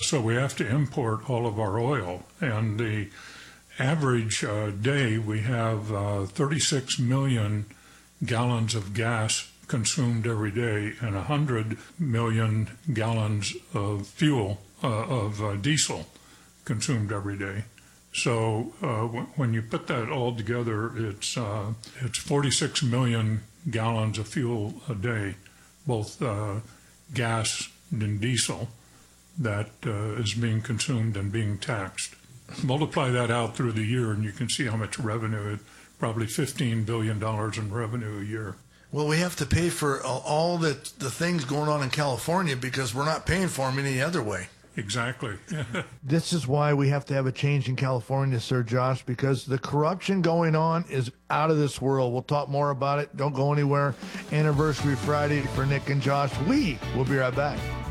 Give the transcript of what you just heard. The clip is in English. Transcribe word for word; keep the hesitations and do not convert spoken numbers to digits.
so we have to import all of our oil. And the average uh, day, we have uh, thirty-six million gallons of gas consumed every day and one hundred million gallons of fuel, uh, of uh, diesel consumed every day. So uh, w- when you put that all together, it's uh, it's forty-six million gallons of fuel a day, both uh, gas and diesel, that uh, is being consumed and being taxed. Multiply that out through the year, and you can see how much revenue, it, probably fifteen billion dollars in revenue a year. Well, we have to pay for all the, the things going on in California because we're not paying for them any other way. Exactly. This is why we have to have a change in California, Sir Josh, because the corruption going on is out of this world. We'll talk more about it. Don't go anywhere. Anniversary Friday for Nick and Josh. We will be right back.